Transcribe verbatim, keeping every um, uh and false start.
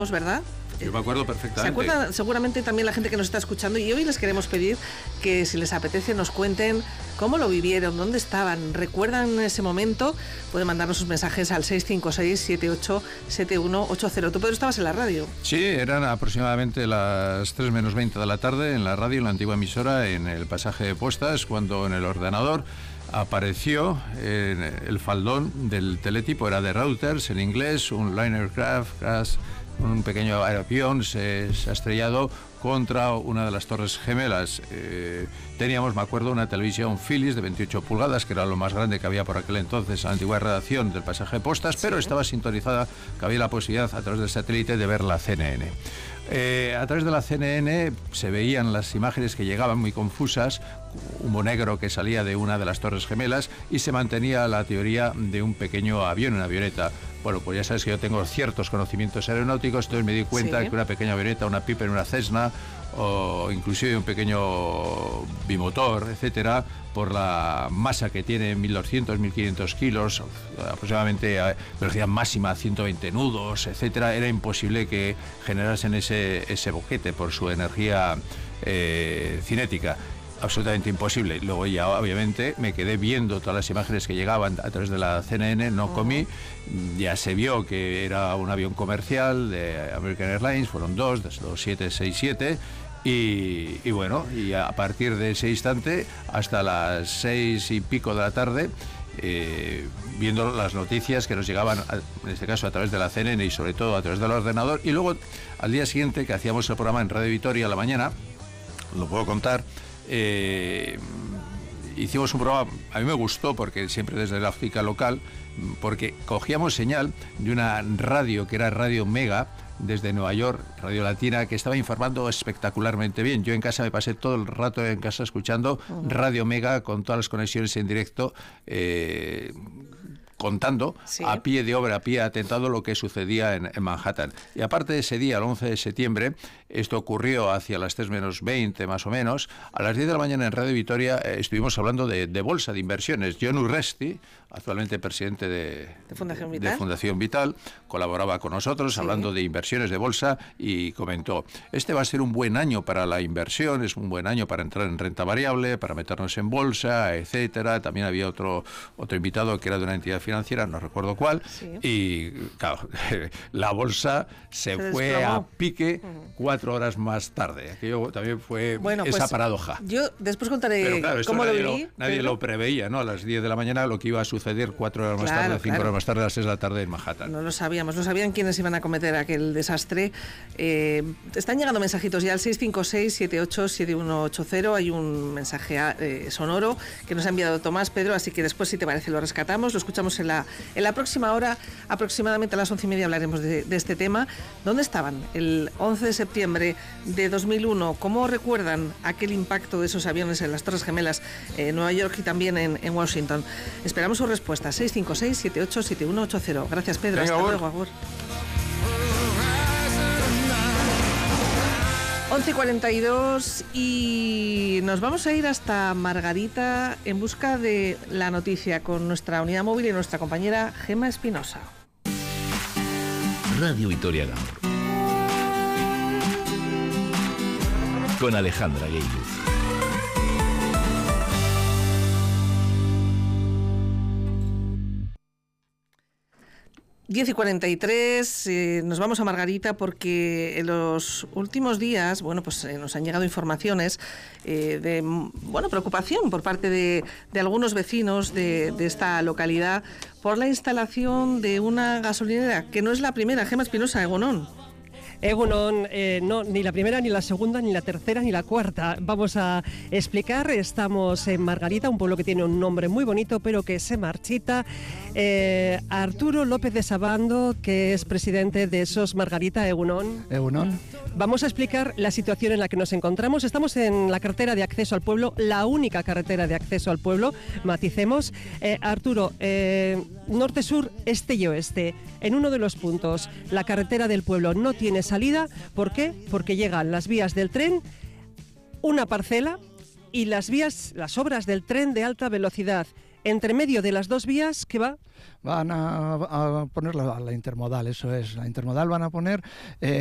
¿verdad? Yo me acuerdo perfectamente. ¿Se acuerdan? Seguramente también la gente que nos está escuchando, y hoy les queremos pedir que si les apetece nos cuenten cómo lo vivieron, dónde estaban, recuerdan ese momento. Pueden mandarnos sus mensajes al seis cinco seis, siete ocho siete uno ocho cero. ¿Tú, Pedro, estabas en la radio? Sí, eran aproximadamente las tres menos veinte de la tarde en la radio, en la antigua emisora, en el pasaje de Postas, cuando en el ordenador apareció en el faldón del teletipo, era de Reuters en inglés, un liner craft, crash, un pequeño avión se, se ha estrellado contra una de las Torres Gemelas. Eh, teníamos, me acuerdo, una televisión Philips de veintiocho pulgadas, que era lo más grande que había por aquel entonces, la antigua redacción del pasaje de Postas, pero sí, estaba sintonizada, que había la posibilidad a través del satélite de ver la C N N. Eh, a través de la C N N se veían las imágenes que llegaban muy confusas, humo negro que salía de una de las Torres Gemelas, y se mantenía la teoría de un pequeño avión, una avioneta. Bueno, pues ya sabes que yo tengo ciertos conocimientos aeronáuticos, entonces me di cuenta sí. que una pequeña avioneta, una Piper, una Cessna, o inclusive un pequeño bimotor, etcétera, por la masa que tiene, mil doscientos, mil quinientos kilos, aproximadamente a velocidad máxima, ciento veinte nudos, etcétera, era imposible que generasen ese, ese boquete por su energía eh, cinética. Absolutamente imposible. Luego ya obviamente me quedé viendo todas las imágenes que llegaban a través de la C N N, no comí, ya se vio que era un avión comercial de American Airlines, fueron dos, los siete seis siete, y, y bueno, y a partir de ese instante hasta las seis y pico de la tarde, eh, viendo las noticias que nos llegaban, en este caso a través de la C N N y sobre todo a través del ordenador, y luego al día siguiente que hacíamos el programa en Radio Vitoria a la mañana, lo puedo contar. Eh, hicimos un programa, a mí me gustó porque siempre desde la óptica local, porque cogíamos señal de una radio que era Radio Mega desde Nueva York, Radio Latina, que estaba informando espectacularmente bien. Yo en casa me pasé todo el rato en casa escuchando uh-huh. Radio Mega con todas las conexiones en directo, eh, contando sí. a pie de obra, a pie de atentado, lo que sucedía en, en Manhattan. Y aparte de ese día, el once de septiembre, esto ocurrió hacia las tres menos veinte más o menos, a las diez de la mañana en Radio Vitoria eh, estuvimos hablando de, de bolsa, de inversiones. John Urresti, actualmente presidente de, de, Fundación, Vital. de Fundación Vital, colaboraba con nosotros sí. hablando de inversiones de bolsa y comentó, este va a ser un buen año para la inversión, es un buen año para entrar en renta variable, para meternos en bolsa, etcétera. También había otro, otro invitado que era de una entidad financiera, no recuerdo cuál, sí. y claro, la bolsa se, se fue desplomó. a pique uh-huh. cuatro horas más tarde. Aquello también fue bueno, esa pues, paradoja. Yo después contaré Pero, claro, cómo lo nadie viví. Lo, nadie pero... lo preveía, ¿no? A las diez de la mañana lo que iba a suceder cuatro horas más claro, tarde, cinco claro. horas más tarde, a las seis de la tarde en Manhattan. No lo sabíamos, no sabían quiénes iban a cometer aquel desastre. Eh, están llegando mensajitos ya al seis cinco seis, siete ocho siete uno ocho cero. Hay un mensaje eh, sonoro que nos ha enviado Tomás, Pedro, así que después, si te parece, lo rescatamos, lo escuchamos en la, en la próxima hora, aproximadamente a las once y media hablaremos de, de este tema. ¿Dónde estaban el once de septiembre de dos mil uno? ¿Cómo recuerdan aquel impacto de esos aviones en las Torres Gemelas en eh, Nueva York y también en, en Washington? Esperamos su respuesta, seis cinco seis, siete ocho siete uno ocho cero. Gracias, Pedro. Venga, hasta luego, agur. once y cuarenta y dos y nos vamos a ir hasta Margarita en busca de la noticia con nuestra unidad móvil y nuestra compañera Gemma Espinosa. Radio Vitoria Gamur con Alejandra Gueiluz. diez y cuarenta y tres, eh, nos vamos a Margarita porque en los últimos días, bueno, pues eh, nos han llegado informaciones eh, de, bueno, preocupación por parte de, de algunos vecinos de, de esta localidad por la instalación de una gasolinera, que no es la primera. Gemma Espinosa, Egunon. Egunon, eh, no, ni la primera, ni la segunda, ni la tercera, ni la cuarta. Vamos a explicar, estamos en Margarita, un pueblo que tiene un nombre muy bonito, pero que se marchita. Eh, Arturo López de Sabando, que es presidente de SOS Margarita. Egunon. Egunon. Vamos a explicar la situación en la que nos encontramos. Estamos en la carretera de acceso al pueblo, la única carretera de acceso al pueblo, maticemos. Eh, Arturo, eh, norte, sur, este y oeste. En uno de los puntos, la carretera del pueblo no tiene salida. ¿Por qué? Porque llegan las vías del tren, una parcela y las vías, las obras del tren de alta velocidad. entre medio de las dos vías, ¿qué va? Van a, a poner la, la intermodal, eso es. La intermodal van a poner... Eh,